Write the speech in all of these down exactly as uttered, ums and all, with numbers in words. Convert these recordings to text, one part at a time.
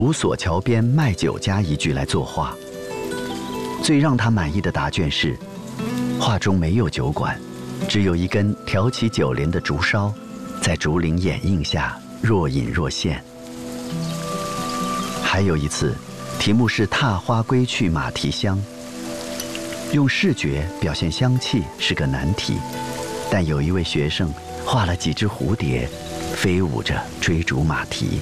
吴所桥边卖酒家一句来作画。最让他满意的答卷是：画中没有酒馆，只有一根挑起酒帘的竹梢，在竹林掩映下若隐若现。还有一次，题目是踏花归去马蹄香，用视觉表现香气是个难题，但有一位学生画了几只蝴蝶，飞舞着追逐马蹄。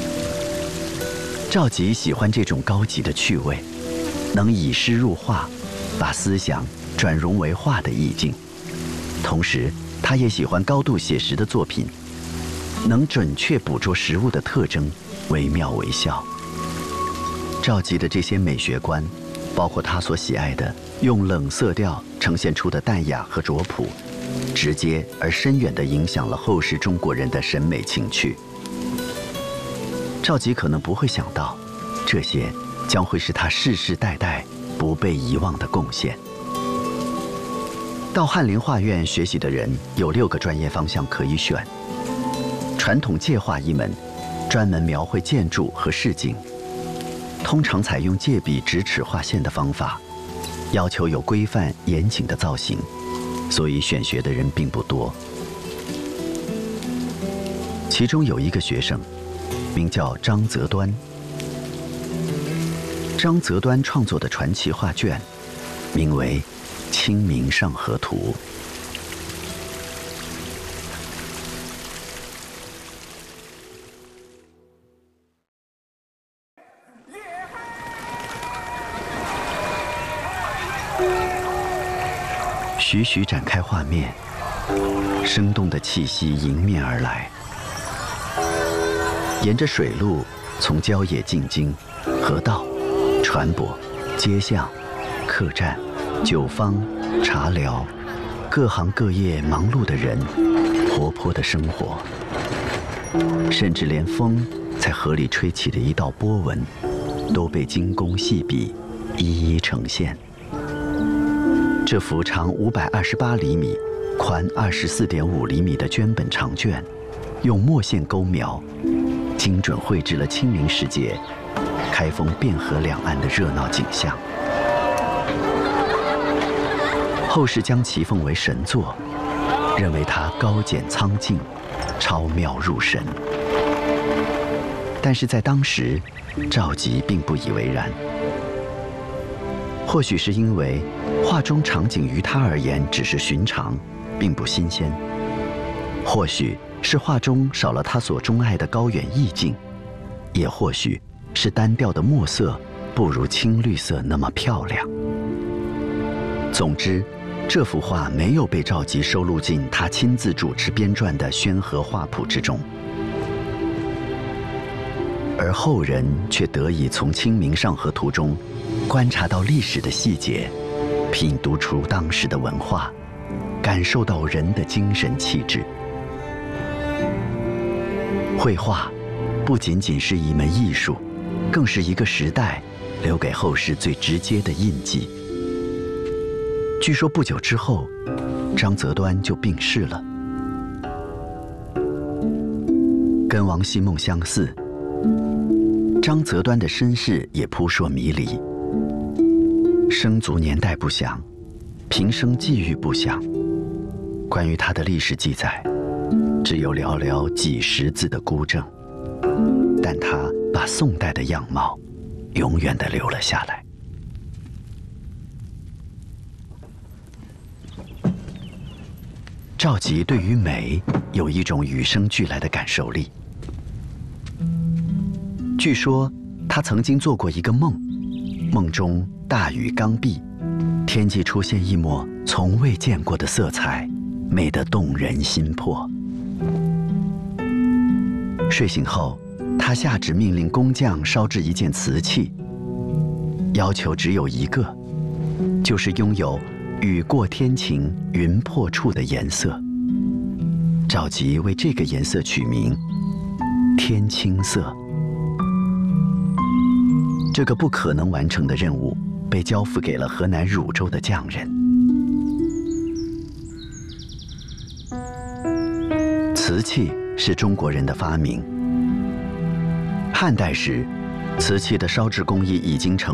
赵佶喜欢这种高级的趣味，能以诗入画，把思想转融为画的意境。同时，他也喜欢高度写实的作品，能准确捕捉食物的特征，惟妙惟肖。赵佶的这些美学观，包括他所喜爱的用冷色调呈现出的淡雅和拙朴，直接而深远地影响了后世中国人的审美情趣。赵佶可能不会想到，这些将会是他世世代代不被遗忘的贡献。到翰林画院学习的人有六个专业方向可以选：传统界画一门，专门描绘建筑和市景，通常采用借笔直尺画线的方法，要求有规范严谨的造型，所以选学的人并不多。其中有一个学生，名叫张择端。张择端创作的传奇画卷，名为《清明上河图》。徐徐展开画面，生动的气息迎面而来。沿着水路，从郊野进京、河道、船舶、街巷、客栈、酒坊、茶寮，各行各业忙碌的人，活泼的生活，甚至连风在河里吹起的一道波纹，都被精工细笔一一呈现。这幅长五百二十八厘米、宽二十四点五厘米的绢本长卷，用墨线勾描，精准绘制了清明时节开封汴河两岸的热闹景象。后世将其奉为神作，认为它高简苍劲，超妙入神。但是在当时，赵佶并不以为然。或许是因为画中场景于他而言只是寻常，并不新鲜；或许是画中少了他所钟爱的高远意境；也或许是单调的墨色不如青绿色那么漂亮。总之，这幅画没有被赵佶收录进他亲自主持编撰的《宣和画谱》之中，而后人却得以从《清明上河图》中观察到历史的细节，品读出当时的文化，感受到人的精神气质。绘画不仅仅是一门艺术，更是一个时代留给后世最直接的印记。据说不久之后，张择端就病逝了。跟王希孟相似，张择端的身世也扑朔迷离。生卒年代不详，平生际遇不详，关于他的历史记载，只有寥寥几十字的孤证。但他把宋代的样貌，永远地留了下来。赵佶对于美有一种与生俱来的感受力。据说他曾经做过一个梦，梦中大雨刚毕，天际出现一抹从未见过的色彩，美得动人心魄。睡醒后，他下旨命令工匠烧制一件瓷器，要求只有一个，就是拥有雨过天晴云破处的颜色。赵佶为这个颜色取名天青色。这个不可能完成的任务被交付给了河南汝州的匠人。瓷器是中国人的发明。汉代时， 瓷器的烧制工艺已经成